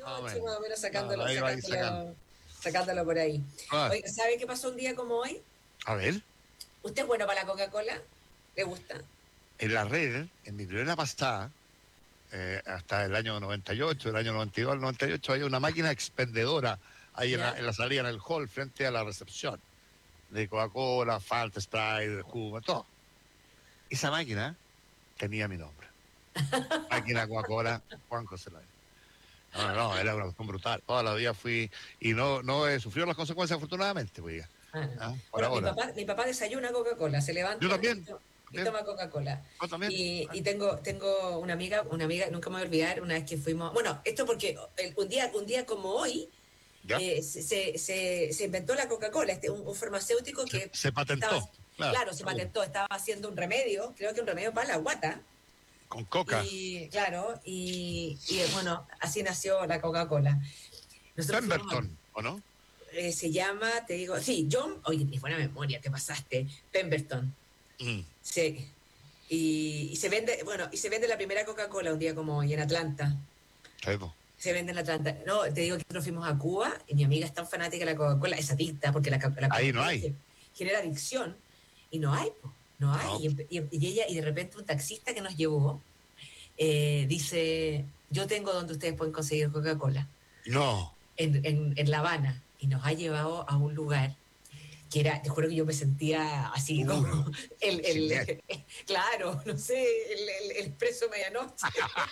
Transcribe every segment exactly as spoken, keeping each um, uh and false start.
más o menos Claro, sacándolo, ahí va a ir sacando. sacándolo, sacándolo por ahí. Ah, Oiga, ¿sabe qué pasó un día como hoy? a ver, ¿Usted es bueno para la Coca-Cola? ¿Le gusta? en la red, en mi primera pasada, eh, hasta el año noventa y ocho, el año noventa y dos al noventa y ocho, había una máquina expendedora ahí en la, ¿Ya? en la salida, en el hall, frente a la recepción, de Coca-Cola, Fanta, Sprite, de jugo, todo. Esa máquina tenía mi nombre. Máquina Coca-Cola, Juan José Laya. No, no, no, era una cuestión brutal. Toda la vida fui, y no, no he sufrido las consecuencias, afortunadamente, pues, Ah, no. ¿ah? Por Bueno, mi ahora. papá, mi papá desayuna Coca-Cola, se Yo levanta y, también, to- y también, toma Coca-Cola. yo también. Y, Ah, y tengo, tengo una amiga, una amiga, nunca me voy a olvidar, una vez que fuimos, bueno, esto porque el- un día, un día como hoy, ¿ya? eh, se, se, se- se inventó la Coca-Cola, este, un, un farmacéutico Se, que se estaba, patentó, claro, claro, se seguro. patentó, estaba haciendo un remedio, creo que un remedio para la guata. Con coca. Y claro, y, y, bueno, así nació la Coca-Cola. Nosotros fuimos a, Pemberton, ¿o no? eh, se llama, te digo, sí, John, oye, tienes buena memoria, te pasaste, Pemberton. Mm, Sí. Y, y se vende, bueno, y se vende la primera Coca-Cola un día como hoy en Atlanta. sí, po. Se vende en Atlanta. No, te digo que nosotros fuimos a Cuba y mi amiga es tan fanática de la Coca-Cola, es adicta, porque la, ca- la Ahí no Coca-Cola hay. ge- genera adicción y no hay, po, no hay. No, Y, empe- y- y ella, y de repente un taxista que nos llevó, eh, dice, yo tengo donde ustedes pueden conseguir Coca-Cola, no. en, en, en La Habana, y nos ha llevado a un lugar que era, te juro que yo me sentía así como Duro. el, Siniestro. el claro, no sé, el, el, el expreso medianoche.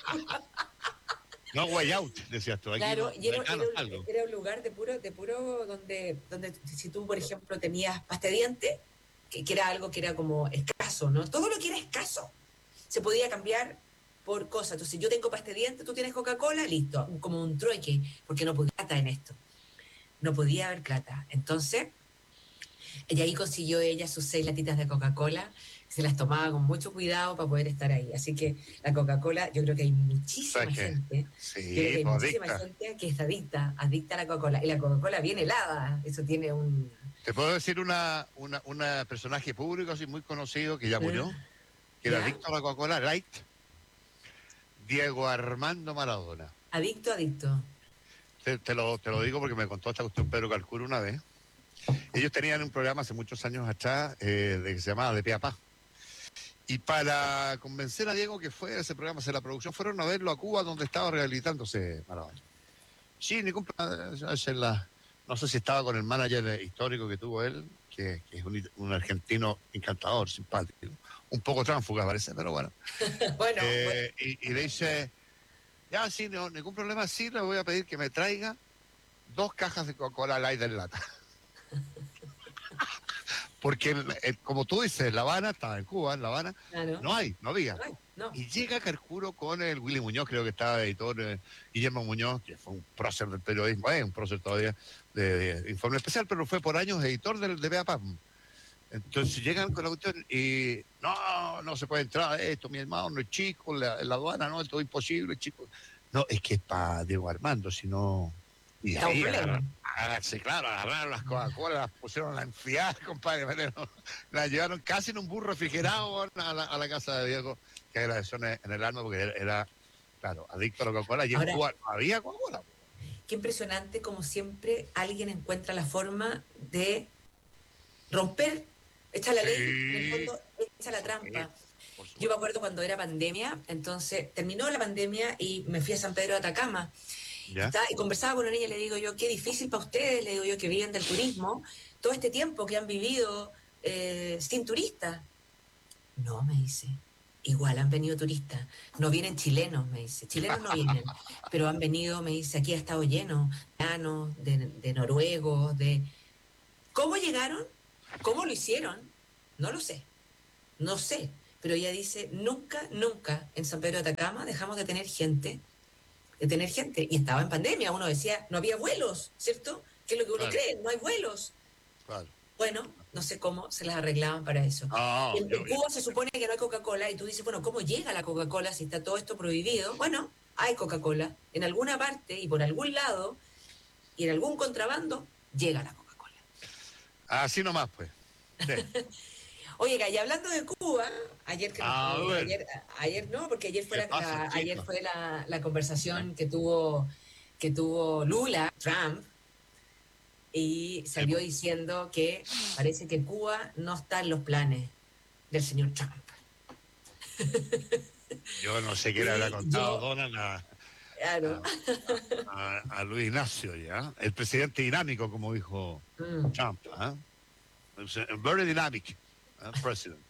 No way out, decías tú. Aquí Claro, no, y de era, acá era, no un- salgo. era un lugar de puro, de puro donde, donde si tú, por ejemplo, tenías pasta de dientes, que, que era algo que era como escaso, ¿no? Todo lo que era escaso se podía cambiar por cosas. Entonces, yo tengo pasta de dientes, tú tienes Coca-Cola, listo, como un trueque, porque no podía plata en esto. No podía haber plata. Entonces, y ahí consiguió ella sus seis latitas de Coca-Cola, se las tomaba con mucho cuidado para poder estar ahí. Así que la Coca-Cola, yo creo que hay muchísima ¿Sabes qué? gente, yo creo que Sí, hay pues muchísima adicta. gente que es adicta, adicta a la Coca-Cola. Y la Coca-Cola viene helada, eso tiene un... Te puedo decir una, una, una personaje público así muy conocido que ya murió, que era ¿Ya? adicto a la Coca-Cola Light, Diego Armando Maradona. Adicto, adicto. Te, te lo, te lo digo porque me contó esta cuestión Pedro Calcuro una vez. Ellos tenían un programa hace muchos años atrás eh, de, que se llamaba De Pe a Pa. Y para convencer a Diego que fue a ese programa, hacer la producción, fueron a verlo a Cuba donde estaba rehabilitándose Maradona. Sí, ningún problema. La, no sé si estaba con el manager histórico que tuvo él, que, que es un, un argentino encantador, simpático, un poco tránsfuga parece, pero bueno. Bueno, bueno, Eh, y, y le dice, ya, sí, no, ningún problema, sí, le voy a pedir que me traiga dos cajas de Coca-Cola Light en lata. Porque, eh, como tú dices, en La Habana, estaba en Cuba, en La Habana, claro. no hay, no había. Ay, no. Y llega Carcuro con el Willy Muñoz, creo que estaba de editor, eh, Guillermo Muñoz, que fue un prócer del periodismo, es eh, un prócer todavía de, de Informe Especial, pero fue por años editor del, de Pe a Pa. Entonces llegan con la cuestión y no, no se puede entrar esto, mi hermano no es chico, la, la aduana no, esto es imposible, chico. No, es que es para Diego Armando, si no... Y Está un ahí problema. agarraron, agarraron, sí, claro, agarraron las Coca-Cola, las pusieron a enfriar, compadre, metieron, las llevaron casi en un burro refrigerado a la, a la casa de Diego, que agradeció en, en el alma porque era, era, claro, adicto a la Coca-Cola, y en Ahora, Cuba no había Coca-Cola. qué impresionante como siempre alguien encuentra la forma de romper, echa la ley, en el Sí, fondo echa la sí, trampa. por Yo me supuesto. acuerdo cuando era pandemia, entonces terminó la pandemia y me fui a San Pedro de Atacama. ¿Ya? Está, y conversaba con una niña y le digo yo, qué difícil para ustedes, le digo yo, que viven del turismo, todo este tiempo que han vivido eh, sin turistas. No, me dice, igual han venido turistas, no vienen chilenos, me dice, chilenos no vienen, pero han venido, me dice, aquí ha estado lleno, de, de noruegos, de... ¿Cómo llegaron? ¿Cómo lo hicieron? No lo sé, no sé, pero ella dice, nunca, nunca en San Pedro de Atacama dejamos de tener gente, de tener gente, y estaba en pandemia, uno decía, no había vuelos, ¿cierto? ¿Qué es lo que uno Claro, cree? No hay vuelos. claro. Bueno, no sé cómo se las arreglaban para eso. No, En, en yo, yo, Cuba se supone que no hay Coca-Cola y tú dices, bueno, ¿cómo llega la Coca-Cola si está todo esto prohibido? Bueno, hay Coca-Cola. En alguna parte y por algún lado y en algún contrabando llega la Coca-Cola. así nomás, pues. Sí. Oye, y hablando de Cuba, ayer que nos, A eh, ver, ayer, ayer no, porque ayer fue ¿qué la, pasa, la- ayer chico? fue la, la ¿Eh? conversación que tuvo que tuvo Lula, Trump, y salió diciendo que parece que Cuba no está en los planes del señor Trump. Yo no sé qué le habrá Y contado yo, Donald a, claro, a, a, a Luis Ignacio, ¿ya? El presidente dinámico, como dijo mm, Trump, ¿ah? Very dynamic, ¿eh? President.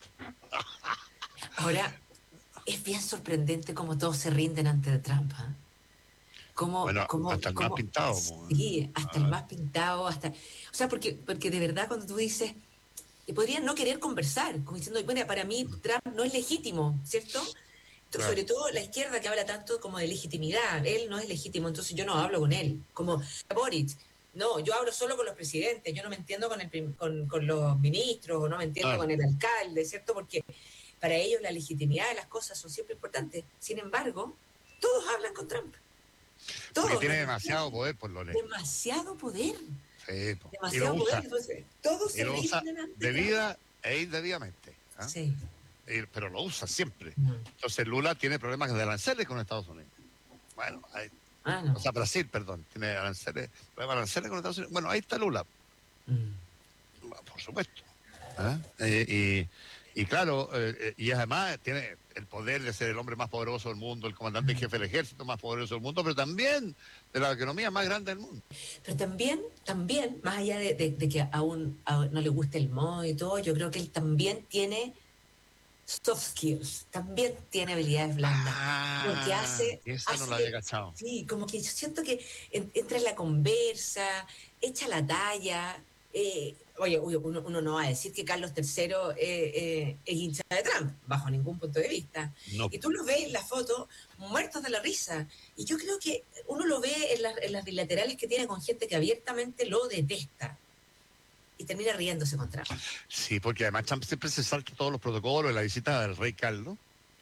ahora es bien sorprendente cómo todos se rinden ante Trump, ¿eh? Cómo, Bueno, cómo, hasta el más cómo, pintado, po, ¿eh? sí, hasta el Ah, más pintado, hasta, o sea, porque, porque de verdad cuando tú dices, y podrían no querer conversar, como diciendo, bueno, para mí Trump no es legítimo, ¿cierto? claro. Sobre todo la izquierda que habla tanto como de legitimidad, él no es legítimo, entonces yo no hablo con él, como Boric, no, yo hablo solo con los presidentes, yo no me entiendo con, el, con, con los ministros, o no me entiendo Claro. con el alcalde, ¿cierto? Porque para ellos la legitimidad de las cosas son siempre importantes. Sin embargo, todos hablan con Trump, Porque todos, tiene la izquierda, demasiado poder, por lo lejos. demasiado poder, Sí, po. Y lo demasiado poder, usa. entonces todos Y se lo usa rinden ante Trump. debida e indebidamente. ¿Ah? Sí. Y- pero lo usa siempre. Mm. Entonces Lula tiene problemas de aranceles con Estados Unidos. Bueno, hay, Ah, no. o sea, Brasil, perdón, tiene aranceles, problemas de aranceles con Estados Unidos. Bueno, ahí está Lula, Mm. por supuesto. ¿Ah? Eh, y, y claro, eh, eh, y además tiene el poder de ser el hombre más poderoso del mundo, el comandante en jefe del ejército más poderoso del mundo, pero también de la economía más grande del mundo. Pero también, también, más allá de, de, de que aún a, no le guste el modo y todo, yo creo que él también tiene soft skills, también tiene habilidades blandas. Lo que Ah, hace, esa no la había hace, cachado. sí, como que yo siento que en, entra en la conversa, echa la talla. Eh, oye, uno, uno, no va a decir que Carlos tercero eh, eh, es hincha de Trump, bajo ningún punto de vista. No. Y tú los ves en la foto muertos de la risa. Y yo creo que uno lo ve en las, en las bilaterales que tiene con gente que abiertamente lo detesta. Y termina riéndose con Trump. Sí, porque además Trump siempre se salta todos los protocolos de la visita del rey Carlos.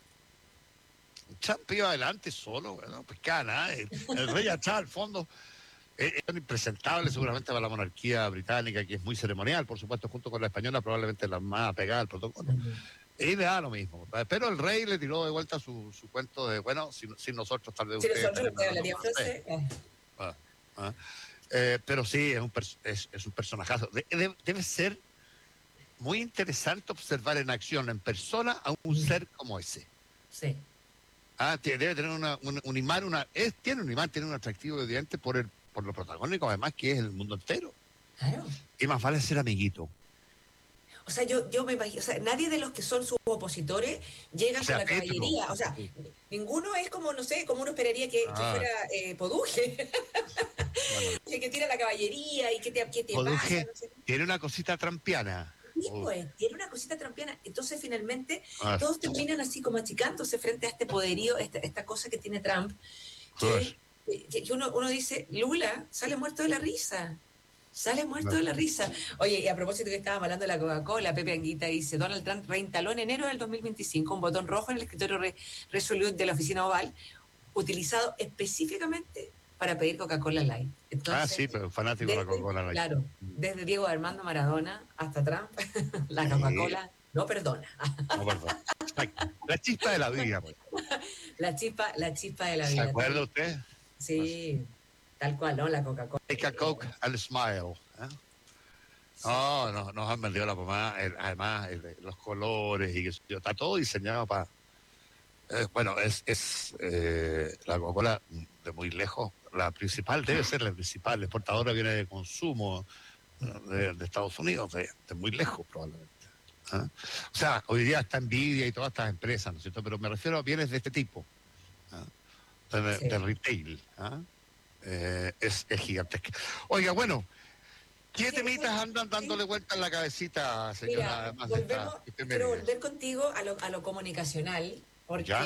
Trump iba adelante solo, bueno, pues nada, el, el rey allá al fondo es, es impresentable seguramente para la monarquía británica, que es muy ceremonial, por supuesto, junto con la española, probablemente la más apegada al protocolo. Uh-huh. Y le da lo mismo. Pero el rey le tiró de vuelta su, su cuento de, bueno, sin, sin nosotros tal vez Si ustedes nosotros estarían usted hablando hablaría con usted. francés. Eh. Ah, ah. Eh, pero sí, es un, es, es un personajazo. De, de, debe ser muy interesante observar en acción, en persona, a un mm. ser como ese. Sí. Ah, debe tener una, un, un imán, una, es, tiene un imán, tiene un atractivo evidente por el, por lo protagónico, además que es el mundo entero. Claro. Y más vale ser amiguito. O sea, yo, yo me imagino, o sea, nadie de los que son sus opositores llega o sea, con la Petro, caballería. O sea, sí. Ninguno es como, no sé, como uno esperaría que, ah. que fuera eh, Poduje. Bueno. Que tira la caballería y que te, que te Poduje pasa. No sé. Tiene una cosita trampiana. Sí, pues, tiene una cosita trampiana. Entonces, finalmente, ah. todos terminan así como achicándose frente a este poderío, esta, esta cosa que tiene Trump, que, que, que uno, uno dice, Lula sale muerto de la risa. Sale muerto no. de la risa. Oye, y a propósito que estábamos hablando de la Coca-Cola, Pepe Anguita dice, Donald Trump reinstaló en enero del dos mil veinticinco un botón rojo en el escritorio re Resolute de la oficina Oval, utilizado específicamente para pedir Coca-Cola Light. Entonces, ah, sí, pero fanático desde, de la Coca-Cola Light. Claro, desde Diego Armando Maradona hasta Trump, la sí. Coca-Cola no perdona. No perdona. La chispa de la vida. Pues. La chispa, la chispa de la vida. ¿Se acuerda usted? Sí. Tal cual, ¿no? La Coca-Cola. Take a Coke and smile. ¿eh? Sí. No, no, nos han vendido la pomada, el, además el, los colores y que está todo diseñado para... Eh, bueno, es, es eh, la Coca-Cola de muy lejos, la principal, debe ser la principal, la exportadora viene de consumo de, de Estados Unidos, de, de muy lejos probablemente. ¿eh? O sea, hoy día está Nvidia y todas estas empresas, ¿no es cierto? Pero me refiero a bienes de este tipo, ¿eh? de, sí. de retail, ¿eh? Eh, es, es gigantesca. Oiga, bueno, ¿qué sí, temitas sí, andan dándole vuelta en la cabecita, señora? Mira, volvemos, esta, quiero volver contigo a lo, a lo comunicacional, porque ¿ya?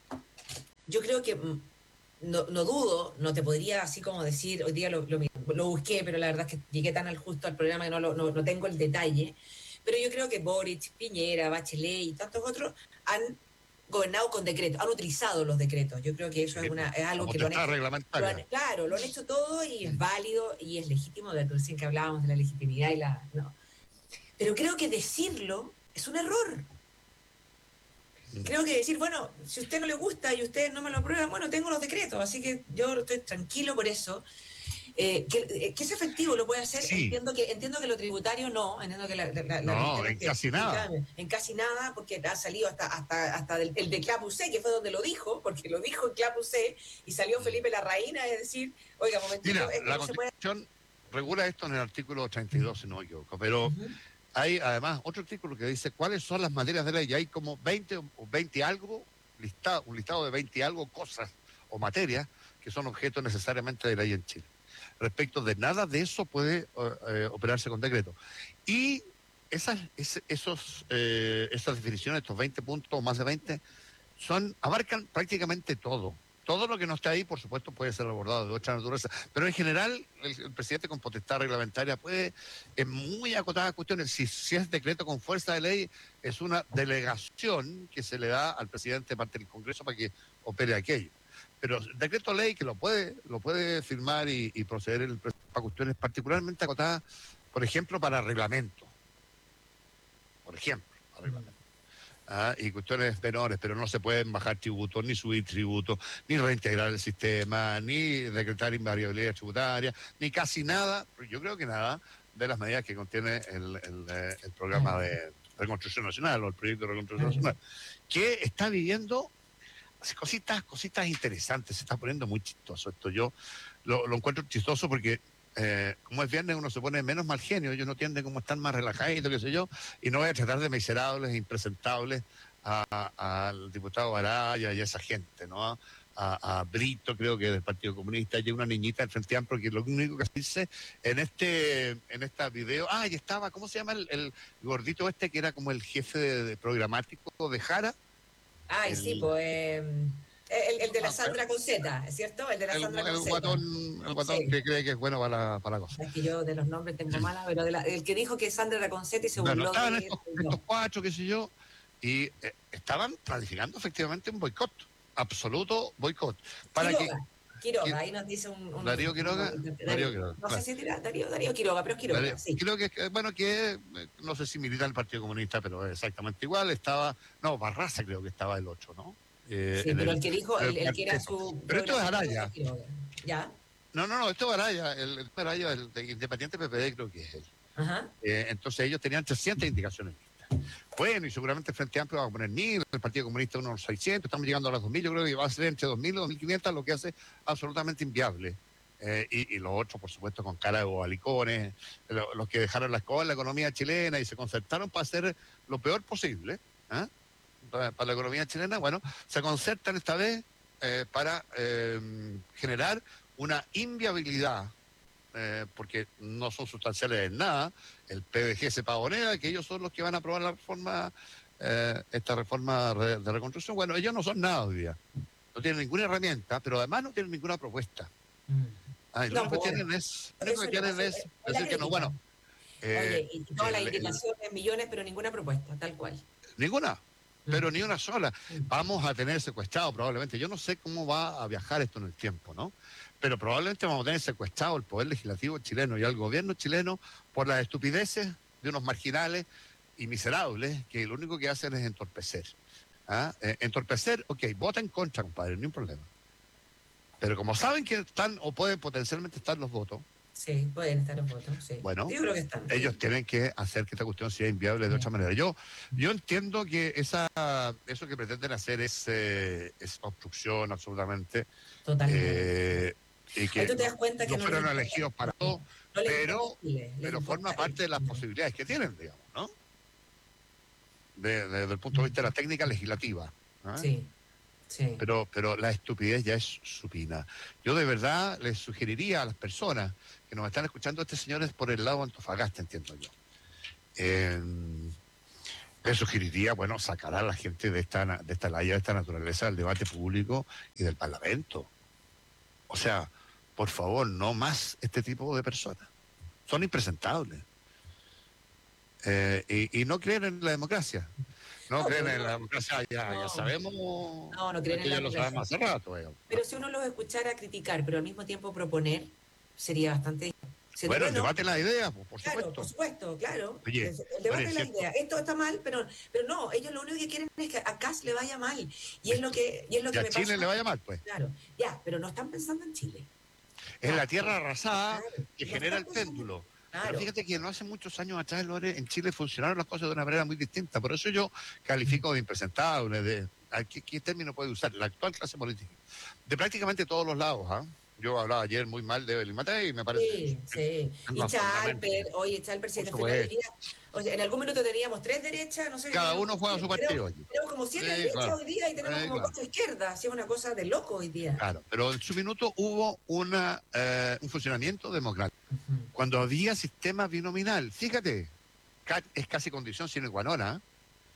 Yo creo que no, no dudo, no te podría así como decir, hoy día lo, lo, lo busqué, pero la verdad es que llegué tan al justo al programa que no, lo, no, no tengo el detalle, pero yo creo que Boric, Piñera, Bachelet y tantos otros han gobernado con decretos, han utilizado los decretos. Yo creo que eso sí, es, una, es algo que lo han, hecho, lo han claro, lo han hecho todo y es válido y es legítimo, de recién que hablábamos de la legitimidad y la no. Pero creo que decirlo es un error. Creo que decir, bueno, si a usted no le gusta y usted no me lo aprueba, bueno, tengo los decretos, así que yo estoy tranquilo por eso. Eh, que, eh, que es efectivo, lo puede hacer. Sí, Entiendo que entiendo que lo tributario no, entiendo que la, la, la no, cuestión es en que casi nada. en casi nada, porque ha salido hasta hasta hasta del, el de Clapusé, que fue donde lo dijo, porque lo dijo en Clapusé, y salió Felipe Larraín a decir, oiga, momentito, Mira, esto la no se puede. Constitución regula esto en el artículo treinta y dos, si no me equivoco, pero Uh-huh. hay además otro artículo que dice cuáles son las materias de ley, y hay como veinte o veinte algo, listado, un listado de veinte algo cosas o materias que son objeto necesariamente de ley en Chile. Respecto de nada de eso puede eh, operarse con decreto. Y esas, es, esos, eh, esas definiciones, estos veinte puntos o más de veinte, son, abarcan prácticamente todo. Todo lo que no está ahí, por supuesto, puede ser abordado de otra naturaleza, pero en general el, el presidente con potestad reglamentaria puede, en muy acotadas cuestiones, si, si es decreto con fuerza de ley, es una delegación que se le da al presidente de parte del Congreso para que opere aquello. Pero el decreto ley que lo puede, lo puede firmar y, y proceder el, para cuestiones particularmente acotadas, por ejemplo, para reglamento. Por ejemplo, para reglamento. Ah, y cuestiones menores, pero no se pueden bajar tributos, ni subir tributos, ni reintegrar el sistema, ni decretar invariabilidad tributaria, ni casi nada, yo creo que nada, de las medidas que contiene el, el, el programa de reconstrucción nacional o el proyecto de reconstrucción nacional, que está viviendo cositas, cositas interesantes, se está poniendo muy chistoso esto. Yo lo, lo encuentro chistoso porque Eh, como es viernes uno se pone menos mal genio, ellos no tienden como están más relajaditos, qué sé yo, y no voy a tratar de miserables, impresentables al diputado Araya y a esa gente, ¿no? A, a Brito, creo que del Partido Comunista, y una niñita del Frente Amplio, que lo único que dice en este en esta video, ah, y estaba, ¿cómo se llama el, el gordito este que era como el jefe de, de programático de Jara? Ay, sí, El, pues eh, el, el de la Sandra con Z, ¿es cierto? El de la el, Sandra el con Z. guatón, el guatón Sí. que cree que es bueno para la, para la cosa. Es que yo de los nombres tengo mala, pero de la, el que dijo que Sandra era con Z y se Bueno, burló estaban de... estos, estos No. cuatro, qué sé yo, y eh, estaban planificando efectivamente un boicot, absoluto boicot, para que, Quiroga, que Quiroga, ahí nos dice un... un, Darío un- Quiroga, un- Darío Darío. Quiroga, No sé claro, si dirá Darío, Darío Quiroga, pero es Darío, Quiroga, sí. creo que, eh, bueno, que eh, no sé si milita en el Partido Comunista, pero es exactamente igual, estaba, no, Barraza creo que estaba el ocho, ¿no? Eh, Sí, en pero el, el que dijo, en el el, el que era cuarteto. su Pero esto es programático fue Araya, Quiroga. ¿Ya? no, no, no, esto es Araya, el, el Araya, el de Independiente P P D creo que es él. Ajá. Eh, entonces ellos tenían trescientas indicaciones listas. Bueno, y seguramente el Frente Amplio va a poner mil, el Partido Comunista unos seiscientos, estamos llegando a las dos mil, yo creo que va a ser entre dos mil y dos mil quinientos, lo que hace absolutamente inviable. Eh, y, y los otros, por supuesto, con cara de bobalicones, lo, los que dejaron la escoba en la economía chilena y se concertaron para hacer lo peor posible, ¿eh? para, para la economía chilena, bueno, se concertan esta vez eh, para eh, generar una inviabilidad eh, porque no son sustanciales en nada, el P D G se pagonea, que ellos son los que van a aprobar la reforma, eh, esta reforma de, de reconstrucción. Bueno, ellos no son nada hoy día, no tienen ninguna herramienta, pero además no tienen ninguna propuesta. Ay, lo No, único que pues bueno, tienen es, lo único eso que no, tienen eso es es, es la decir que no, bueno, crítica. eh, Oye, y todas las el, el, indicaciones, millones, pero ninguna propuesta, tal cual. ninguna, Mm. pero ni una sola. Mm. Vamos a tener secuestrado probablemente. Yo no sé cómo va a viajar esto en el tiempo, ¿no? Pero probablemente vamos a tener secuestrado el poder legislativo chileno y al gobierno chileno por las estupideces de unos marginales y miserables que lo único que hacen es entorpecer. ¿Ah? Eh, entorpecer, ok, vota en contra, compadre, ni un problema. Pero como saben que están o pueden potencialmente estar los votos, Sí, pueden estar en votos, sí. bueno, Yo creo que están, ellos sí. tienen que hacer que esta cuestión sea inviable de otra manera. Yo, yo entiendo que esa, eso que pretenden hacer es, eh, es obstrucción absolutamente, Totalmente. eh, y Ahí que tú te no, das cuenta que no no les fueron importa, elegidos para no, todo, no les importa pero, Chile, les pero forma importa parte de las ellos. posibilidades que tienen, digamos, ¿no? De- de- desde el punto de vista de la técnica legislativa. ¿Ah? Sí, sí. Pero, pero la estupidez ya es supina. Yo de verdad les sugeriría a las personas que nos están escuchando, este señor es por el lado de Antofagasta, entiendo yo. Eh, les sugeriría, bueno, sacar a la gente de esta, de esta laya, de esta naturaleza, del debate público y del Parlamento. O sea, por favor, no más este tipo de personas. Son impresentables. Eh, y, y no creen en la democracia. No No, creen pues en la no, democracia, ya, ya no, sabemos, no, no creen en que la ya lo democracia. sabemos hace rato. Digamos, ¿no? Pero si uno los escuchara criticar, pero al mismo tiempo proponer, sería bastante. Se Bueno, el terreno, debate de las ideas, por, por claro, por supuesto. supuesto, claro. Oye, El, el debate oye, de la cierto, idea. Esto está mal, pero, pero no, ellos lo único que quieren es que a Kast le vaya mal. Y es lo listo. que, y es lo Y que a me Chile le pasa. vaya mal, pues. Claro, ya, pero no están pensando en Chile. Es No, la tierra arrasada claro, que no genera están el pensando en. péndulo. Pero Claro. fíjate que no hace muchos años atrás, Lore, en Chile funcionaron las cosas de una manera muy distinta. Por eso yo califico de impresentable, de ¿qué, qué término puede usar? La actual clase política. De prácticamente todos los lados, ¿ah? Yo hablaba ayer muy mal de Evelyn Matei y me parece que Sí, sí. tengo Y absolutamente, Chalper, oye, Chalper, si por al final hoy supuesto. día, o sea, en algún minuto teníamos tres derechas, no sé, Cada teníamos uno como, juega su tenemos, partido aquí. tenemos como siete Sí, derechas claro. hoy día y tenemos Sí, como claro. cuatro izquierdas, así es una cosa de loco hoy día. Claro, pero en su minuto hubo una, eh, un funcionamiento democrático. Ujú. Cuando había sistema binominal, fíjate, ca- es casi condición sine qua non, ¿ah?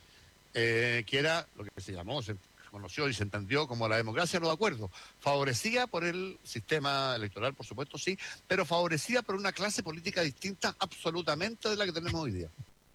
eh, que era lo que se llamó, se conoció y se entendió como la democracia de los acuerdos, favorecida por el sistema electoral, por supuesto, sí, pero favorecida por una clase política distinta absolutamente de la que tenemos hoy día.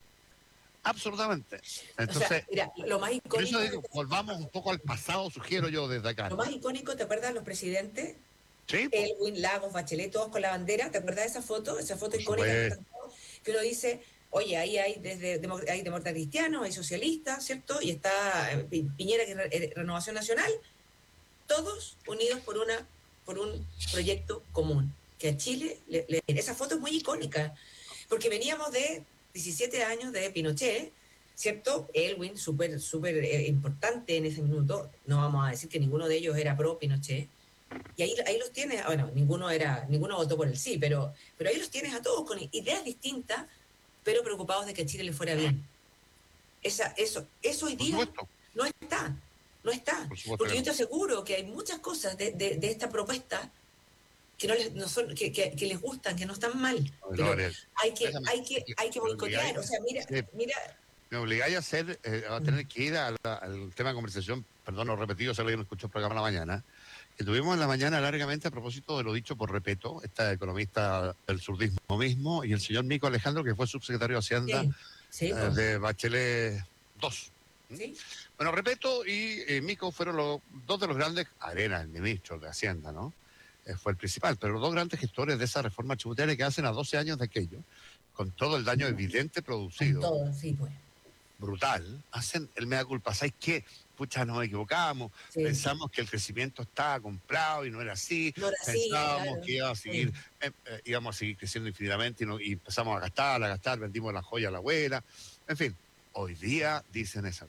Absolutamente. O sea, Entonces, mira, lo más por eso icónico de digo, volvamos un poco al pasado, sugiero yo desde acá, lo ¿no? más icónico, ¿te acuerdas de los presidentes? Sí, po, Elwin, Lagos, Bachelet, todos con la bandera, ¿te acuerdas de esa foto? Esa foto por icónica que, supuesto. están todos, que uno dice, oye, ahí hay desde demo- hay demócratas cristianos, hay socialistas, ¿cierto? Y está eh, Pi- Piñera, que es Re- eh, Renovación Nacional, todos unidos por una por un proyecto común, que a Chile, le- le- esa foto es muy icónica, porque veníamos de diecisiete años de Pinochet, ¿cierto? Elwin, súper, súper eh, importante en ese minuto, no vamos a decir que ninguno de ellos era pro Pinochet, y ahí, ahí los tienes, bueno, ninguno era, ninguno votó por el sí, pero, pero ahí los tienes a todos con ideas distintas, pero preocupados de que a Chile le fuera bien. Esa, eso, eso hoy Por día supuesto, no está, no está. por supuesto que Porque yo no. te aseguro que hay muchas cosas de, de, de esta propuesta que no les, no son, que, que, que les gustan, que no están mal, No, pero no, hay que, déjame, hay que, hay que me obligáis, boicotear. O sea, mira, sí, mira. me obligáis a hacer, eh, a tener que ir a la- al tema de conversación, perdón, lo repetido, sé que no escuchó el programa en la mañana, que tuvimos en la mañana largamente a propósito de lo dicho por Repeto, esta economista del surdismo mismo, y el señor Nico Alejandro, que fue subsecretario de Hacienda Sí, sí, eh, pues, de Bachelet dos. ¿Mm? sí. Bueno, Repeto y eh, Mico fueron los dos de los grandes, Arena, el ministro de Hacienda, ¿no? Eh, fue el principal, pero los dos grandes gestores de esa reforma tributaria que hacen a doce años de aquello, con todo el daño evidente Con producido, todo, sí, pues. brutal, hacen el mea culpa. ¿Sabes qué? Pucha, nos equivocamos, Sí. pensamos que el crecimiento estaba comprado y no era así, No era así, pensábamos claro. que iba a Sí. seguir, eh, eh, íbamos a seguir creciendo infinitamente y, no- y empezamos a gastar, a gastar, vendimos la joya a la abuela, en fin, hoy día dicen esa.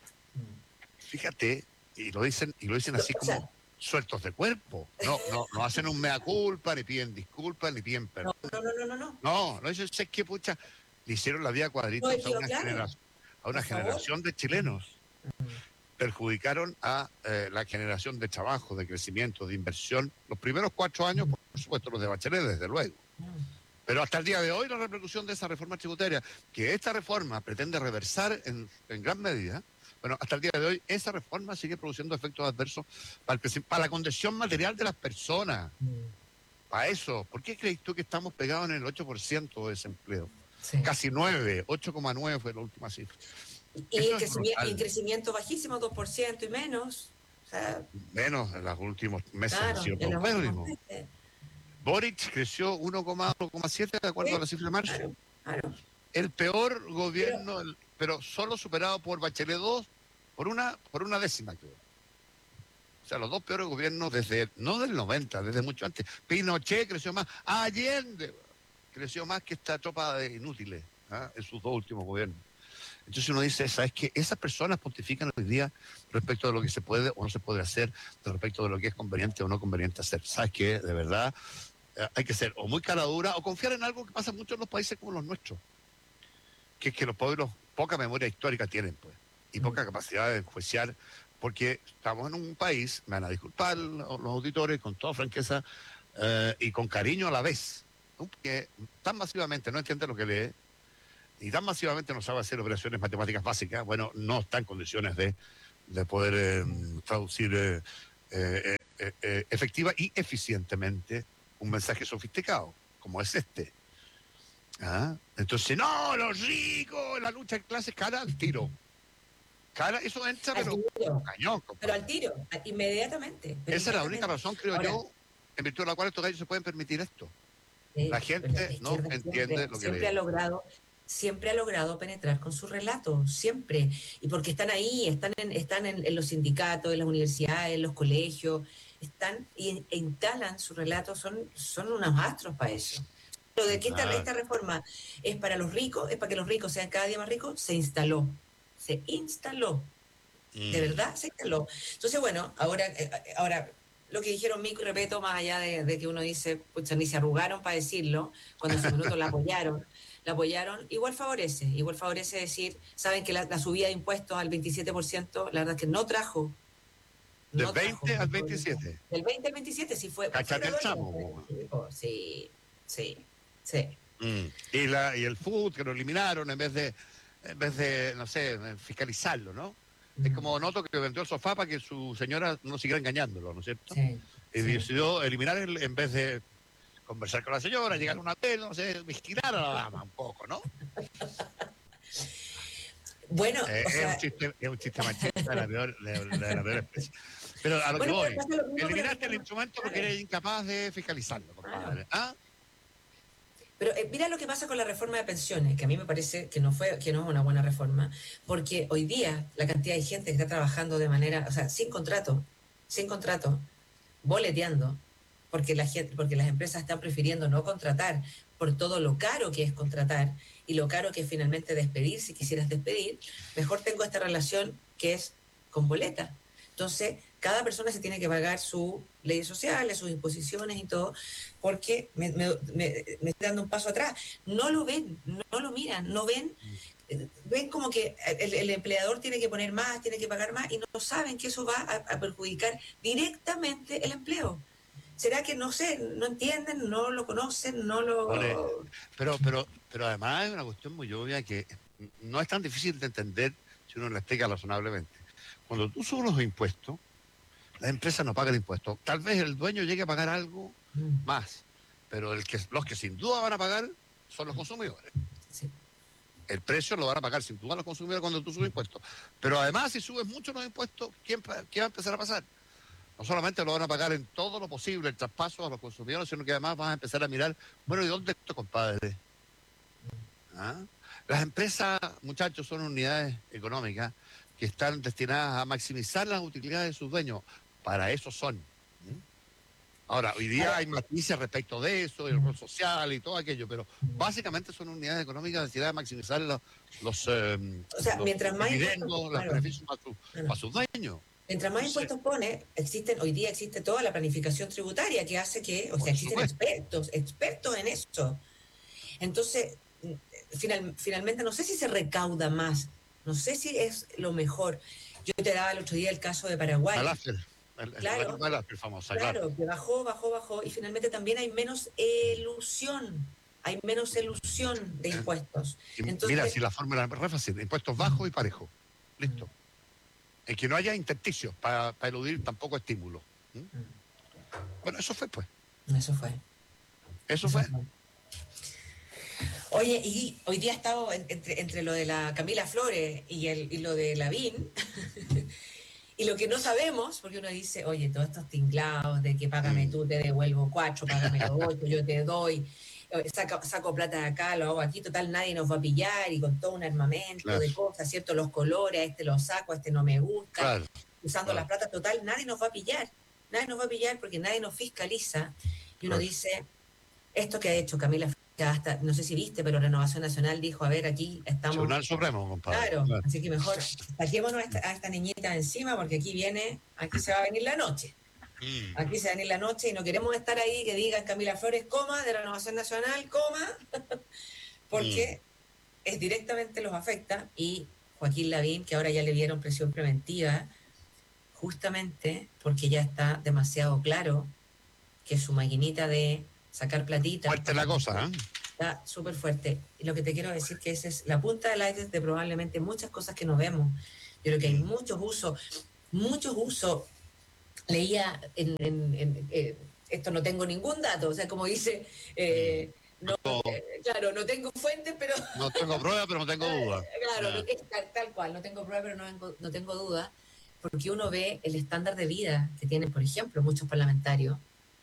Fíjate, y lo dicen, y lo dicen así O sea, como sueltos de cuerpo. No, no, no hacen un mea culpa, ni piden disculpas, ni piden no, perdón. no, no, no, no, no. No, no dicen, sé que pucha, le hicieron la vida No, cuadritos a yo, una claro, generación, a por una favor. generación de chilenos. Perjudicaron a eh, la generación de trabajo, de crecimiento, de inversión. Los primeros cuatro años, por supuesto, los de Bachelet, desde luego. Pero hasta el día de hoy la repercusión de esa reforma tributaria, que esta reforma pretende reversar en, en gran medida, bueno, hasta el día de hoy esa reforma sigue produciendo efectos adversos para, el creci- para la condición material de las personas. Para eso, ¿por qué crees tú que estamos pegados en el ocho por ciento de desempleo? Sí. Casi nueve, ocho coma nueve fue la última cifra. Y, Eso y, es crecimiento, y brutal. crecimiento bajísimo, dos por ciento y menos. O sea, Menos en los últimos meses han claro, sido en todo los últimos pésimos. meses. Boric creció uno coma siete de acuerdo a Sí, la cifra de marzo. claro, claro. El peor Pero, gobierno, el- pero solo superado por Bachelet dos por una, por una décima, creo. O sea, los dos peores gobiernos desde, no del noventa, desde mucho antes. Pinochet creció más, Allende creció más que esta tropa de inútiles, ¿ah? En sus dos últimos gobiernos. Entonces uno dice, ¿sabes qué? Esas personas pontifican hoy día respecto de lo que se puede o no se puede hacer, respecto de lo que es conveniente o no conveniente hacer. ¿Sabes qué? De verdad, eh, hay que ser o muy cara dura o confiar en algo que pasa mucho en los países como los nuestros, que es que los pueblos poca memoria histórica tienen, pues, y poca capacidad de enjuiciar, porque estamos en un país, me van a disculpar los, los auditores, con toda franqueza eh, y con cariño a la vez, ¿no? Que tan masivamente no entiende lo que lee y tan masivamente no sabe hacer operaciones matemáticas básicas, bueno, no está en condiciones de, de poder eh, traducir eh, eh, eh, eh, efectiva y eficientemente un mensaje sofisticado, como es este. ¿Ah? Entonces, no, los ricos, la lucha de clases, cara al tiro. Cara, eso entra, al pero tiro, cañón, pero compadre. al tiro, inmediatamente. Pero Esa es la única inmediatamente. razón, creo Ahora, yo, en virtud de la cual estos gallos se pueden permitir esto. La Sí, pero la gente no izquierda entiende siempre, lo que siempre ha lee. logrado, siempre ha logrado penetrar con su relato, siempre. Y porque están ahí, están en, están en, en los sindicatos, en las universidades, en los colegios, están y e instalan su relato, son, son unos astros para eso. Lo de que esta, Ah, esta reforma es para los ricos, es para que los ricos sean cada día más ricos, se instaló. Se instaló. De mm. verdad se instaló. Entonces, bueno, ahora, eh, ahora lo que dijeron Mico y Repeto, más allá de, de que uno dice, pucha, ni se arrugaron para decirlo, cuando en su minuto la apoyaron, la apoyaron, igual favorece, igual favorece decir, saben que la, la subida de impuestos al veintisiete por ciento, la verdad es que no trajo, Del no trajo. veinte al veintisiete. Del veinte al veintisiete, sí fue, fue Cáchate el gradual, pero chamo, fue, po. sí, sí, sí. Mm. Y, la, y el food que lo eliminaron en vez de, en vez de, no sé, fiscalizarlo, ¿no? Es Mm, como noto que vendió el sofá para que su señora no siguiera engañándolo, ¿no es cierto? sí, Y sí. decidió eliminar el, en vez de conversar con la señora, llegar a un hotel, no sé, vigilar a la dama un poco, ¿no? Bueno, Eh, o es un sea, chiste, es un chiste machista de la peor, de, de la peor especie. Pero a lo que bueno, pero voy, pasa lo mismo con la eliminaste el reforma. instrumento porque Claro, eres incapaz de fiscalizarlo, claro. compadre. ¿Ah? Pero eh, mira lo que pasa con la reforma de pensiones, que a mí me parece que no fue, que no es una buena reforma, porque hoy día la cantidad de gente que está trabajando de manera, o sea, sin contrato, sin contrato, boleteando, porque la gente, porque las empresas están prefiriendo no contratar por todo lo caro que es contratar y lo caro que es finalmente despedir, si quisieras despedir, mejor tengo esta relación que es con boleta. Entonces, cada persona se tiene que pagar sus leyes sociales, sus imposiciones y todo, porque me, me, me, me estoy dando un paso atrás. No lo ven, no lo miran, no ven ven como que el, el, empleador tiene que poner más, tiene que pagar más y no saben que eso va a, a, perjudicar directamente el empleo. ¿Será que no sé, no entienden, no lo conocen, no Vale, lo... pero, pero, pero además es una cuestión muy obvia que no es tan difícil de entender si uno la explica razonablemente. Cuando tú subes los impuestos, la empresa no paga el impuesto. Tal vez el dueño llegue a pagar algo más, pero el que, los que sin duda van a pagar son los consumidores. Sí. El precio lo van a pagar sin duda los consumidores cuando tú subes impuestos. Pero además, si subes mucho los impuestos, ¿quién, ¿qué va a empezar a pasar? No solamente lo van a pagar en todo lo posible, el traspaso a los consumidores, sino que además van a empezar a mirar, bueno, ¿y dónde esto, compadre? ¿Ah? Las empresas, muchachos, son unidades económicas que están destinadas a maximizar las utilidades de sus dueños. Para eso son. ¿Mm? Ahora, hoy día hay noticias respecto de eso, el rol social y todo aquello, pero básicamente son unidades económicas destinadas a maximizar los, los, eh, O sea, los mientras más impuestos, dividendos, los claro, beneficios para, su, claro. para sus dueños. Mientras más Entonces, impuestos pone, existen, hoy día existe toda la planificación tributaria que hace que, o sea, por existen supuesto. expertos, expertos en eso. Entonces, final, finalmente no sé si se recauda más, no sé si es lo mejor. Yo te daba el otro día el caso de Paraguay. Balafel, el, el Claro, Balafel famosa, claro. claro, que bajó, bajó, bajó, y finalmente también hay menos elusión, hay menos elusión de impuestos. Y mira, Entonces, si la fórmula es re fácil, impuestos bajos y parejos. Listo. Es que no haya intersticios para pa eludir tampoco estímulos. ¿Mm? Bueno, eso fue, pues. eso fue. Eso, Eso fue. fue. Oye, y hoy día he estado entre, entre lo de la Camila Flores y, el, y lo de Lavín, y lo que no sabemos, porque uno dice, oye, todos estos tinglados de que págame Mm. tú, te devuelvo cuatro, págame los ocho, yo te doy, saco, saco plata de acá, lo hago aquí, total, nadie nos va a pillar, y con todo un armamento Claro, de cosas, ¿cierto? Los colores, a este lo saco, a este no me gusta, claro, usando claro, las plata, total, nadie nos va a pillar, nadie nos va a pillar porque nadie nos fiscaliza, y uno claro. dice, esto que ha hecho Camila Flores, hasta, no sé si viste, pero Renovación Nacional dijo, a ver, aquí estamos, Tribunal Supremo, compadre. claro, Claro. así que mejor saquémonos a esta, a esta niñita encima porque aquí viene, aquí se va a venir la noche. Mm. Aquí se va a venir la noche y no queremos estar ahí que digan Camila Flores, coma, de Renovación Nacional, coma, porque mm. es directamente los afecta, y Joaquín Lavín, que ahora ya le dieron prisión preventiva, justamente porque ya está demasiado claro que su maquinita de sacar platita... Fuerte la cosa, ¿eh? Está súper fuerte. Y lo que te quiero decir que esa es la punta del iceberg de probablemente muchas cosas que no vemos. Yo creo que hay Mm. muchos usos, muchos usos. Leía en, en, en eh, esto no tengo ningún dato, o sea, como dice, eh, no, eh, claro, no tengo fuentes, pero... No tengo pruebas, pero no tengo dudas. Claro, Yeah. es tal, tal cual, no tengo pruebas, pero no tengo, no tengo dudas, porque uno ve el estándar de vida que tienen, por ejemplo, muchos parlamentarios,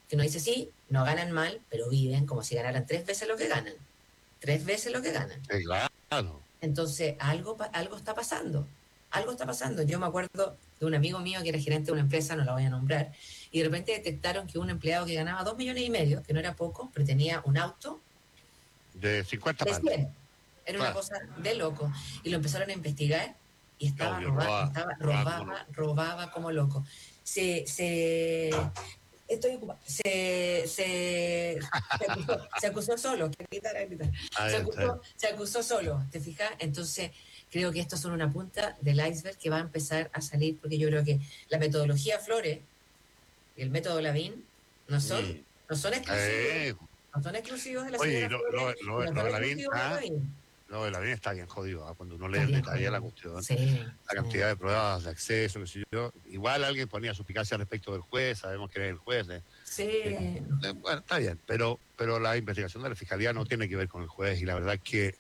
que uno dice, sí, no ganan mal, pero viven como si ganaran tres veces lo que ganan. Tres veces lo que ganan. Sí, claro. Entonces, algo, algo está pasando. Algo está pasando. Yo me acuerdo de un amigo mío que era gerente de una empresa, no la voy a nombrar, y de repente detectaron que un empleado que ganaba dos millones y medio, que no era poco, pero tenía un auto De cincuenta de palos. cien. Era una Claro. cosa de loco. Y lo empezaron a investigar y estaba Obvio, robando, robaba, estaba, robaba como robaba, loco. robaba como loco. Se, se, estoy ocupada. Se, se, se acusó, se acusó solo, que gritar, a gritar. Está Se bien, está bien. acusó, se acusó solo, ¿te fijas? Entonces, creo que estos son una punta del iceberg que va a empezar a salir, porque yo creo que la metodología Flores y el método Lavín no son, Mm. no son exclusivos, Eh, no son exclusivos de la Oye, y señora lo, Flores lo, y lo, no lo son de Lavín, exclusivos de ah, Lavín. lo de Lavín está bien jodido, ¿ah? Cuando uno lee Está el bien detalle de la jodido. cuestión, Sí, la sí. cantidad de pruebas de acceso, qué sé yo. Igual alguien ponía suspicacia respecto del juez, sabemos que era el juez. eh, Sí. eh, eh, bueno, está bien, pero, pero la investigación de la Fiscalía no tiene que ver con el juez y la verdad es que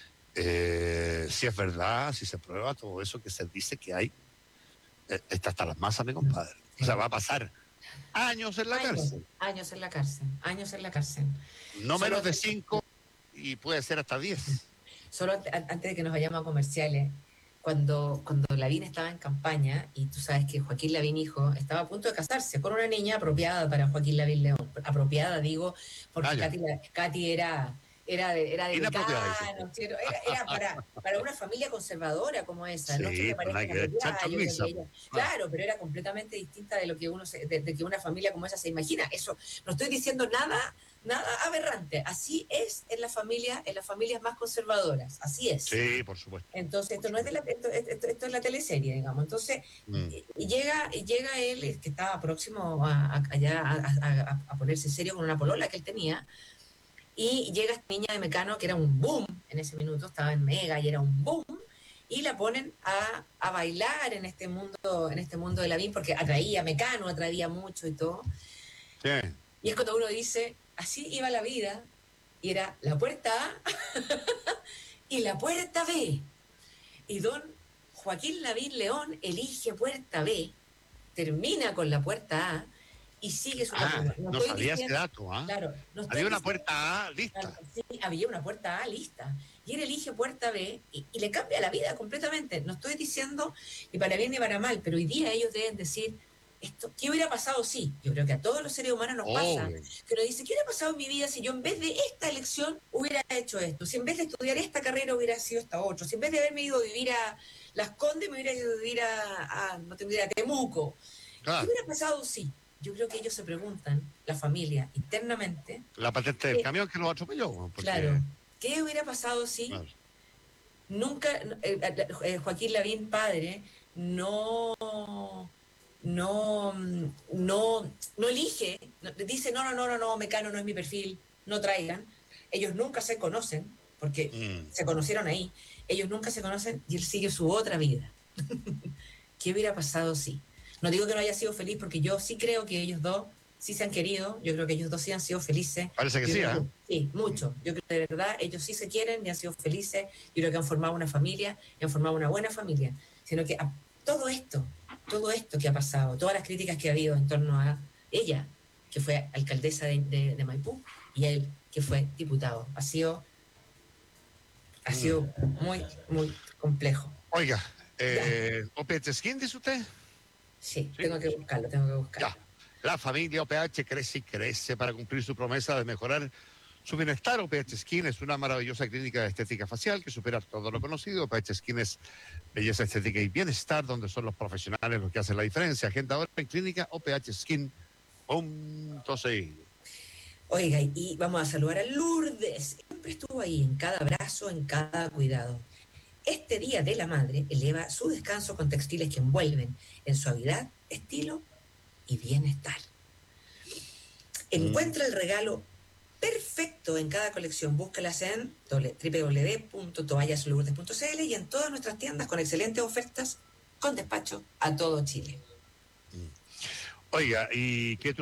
eh, si es verdad, si se prueba todo eso que se dice que hay, eh, está hasta las masas, mi compadre. O sea, Sí. va a pasar años en la Años, cárcel, años en la cárcel, años en la cárcel. no Solo, menos de cinco y puede ser hasta diez. solo ante- antes de que nos vayamos a comerciales, cuando, cuando Lavín estaba en campaña, y tú sabes que Joaquín Lavín, hijo, estaba a punto de casarse con una niña apropiada para Joaquín Lavín León. Apropiada, digo, Ah, porque ya. Katy, Katy era, era, de, era de Inapropiada, dice usted. Mecano, ¿cierto? Era, era para, para una familia conservadora como esa. No es que Sí, me pues parezca nada que ver. inapropiada, Chancho en yo creo que misa, ella, pues. Ah, claro, pero era completamente distinta de lo que uno se, de, de que una familia como esa se imagina. Eso, no estoy diciendo nada nada aberrante. Así es en la familia, en las familias más conservadoras. Así es. sí, por supuesto. Entonces, Por esto no es de la, supuesto. esto, esto, esto es la teleserie, digamos. Entonces, Mm. y llega, y llega él, que estaba próximo a, a, allá a, a, a, ponerse serio con una polola que él tenía, y llega esta niña de Mecano, que era un boom en ese minuto, estaba en Mega y era un boom, y la ponen a, a bailar en este mundo, en este mundo de la V I M, porque atraía Mecano, atraía mucho y todo. Sí. Y es cuando uno dice, así iba la vida, y era la puerta A y la puerta B. Y don Joaquín Lavín León elige puerta B, termina con la puerta A y sigue su Ah, camino. No no estoy sabía ese diciendo, dato, ¿ah? claro, no estoy Había una diciendo, puerta A claro, lista. sí, había una puerta A lista. Y él elige puerta B y, y le cambia la vida completamente. No estoy diciendo ni para bien ni para mal, pero hoy día ellos deben decir, esto, ¿qué hubiera pasado si? Yo creo que a todos los seres humanos nos pasa, Obvio. que uno dice, ¿qué hubiera pasado en mi vida si yo en vez de esta elección hubiera hecho esto? Si en vez de estudiar esta carrera hubiera sido esta otra, si en vez de haberme ido a vivir a Las Condes me hubiera ido a vivir a, a no tendría, a Temuco. ¿Qué Claro. hubiera pasado si? Yo creo que ellos se preguntan, la familia, internamente, La patente del eh, camión que lo atropelló, porque, claro, ¿qué hubiera pasado si claro. nunca, eh, eh, Joaquín Lavín, padre, no, no, no, no elige, no, dice, no, no, no, no, no, Mecano no es mi perfil, no traigan. Ellos nunca se conocen, porque Mm. se conocieron ahí, ellos nunca se conocen y él sigue su otra vida. ¿Qué hubiera pasado si? No digo que no haya sido feliz, porque yo sí creo que ellos dos sí se han querido, yo creo que ellos dos sí han sido felices. Parece que Yo sí, creo ¿ah? que, sí, mucho. Yo creo que de verdad ellos sí se quieren y han sido felices. Yo creo que han formado una familia y han formado una buena familia. Sino que a, todo esto, todo esto que ha pasado, todas las críticas que ha habido en torno a ella, que fue alcaldesa de, de, de Maipú, y él, que fue diputado, ha sido, ha sido Mm. muy, muy complejo. Oiga, eh, ¿O P H Skin, dice usted? Sí, Sí. tengo que buscarlo, tengo que buscarlo. Ya. La familia O P H crece y crece para cumplir su promesa de mejorar su bienestar. O P H Skin es una maravillosa clínica de estética facial que supera todo lo conocido. O P H Skin es belleza estética y bienestar, donde son los profesionales los que hacen la diferencia. Agenda ahora en clínica O P H Skin punto c l. Oiga, y vamos a saludar a Lourdes. Siempre estuvo ahí, en cada abrazo, en cada cuidado. Este Día de la Madre eleva su descanso con textiles que envuelven en suavidad, estilo y bienestar. Encuentra el regalo perfecto en cada colección. Búscalas en doble u doble u doble u punto toallas lourdes punto c l y en todas nuestras tiendas con excelentes ofertas con despacho a todo Chile. Oiga, ¿y qué